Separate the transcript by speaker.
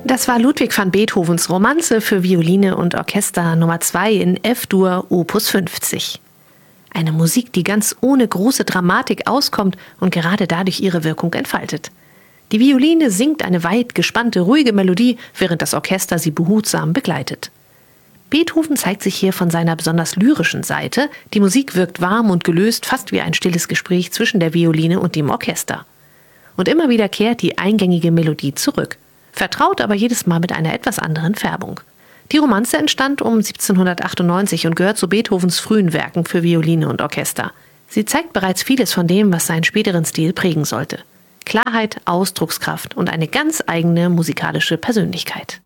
Speaker 1: Das war Ludwig van Beethovens Romanze für Violine und Orchester Nummer 2 in F-Dur Opus 50. Eine Musik, die ganz ohne große Dramatik auskommt und gerade dadurch ihre Wirkung entfaltet. Die Violine singt eine weit gespannte, ruhige Melodie, während das Orchester sie behutsam begleitet. Beethoven zeigt sich hier von seiner besonders lyrischen Seite. Die Musik wirkt warm und gelöst, fast wie ein stilles Gespräch zwischen der Violine und dem Orchester. Und immer wieder kehrt die eingängige Melodie zurück. Vertraut aber jedes Mal mit einer etwas anderen Färbung. Die Romanze entstand um 1798 und gehört zu Beethovens frühen Werken für Violine und Orchester. Sie zeigt bereits vieles von dem, was seinen späteren Stil prägen sollte. Klarheit, Ausdruckskraft und eine ganz eigene musikalische Persönlichkeit.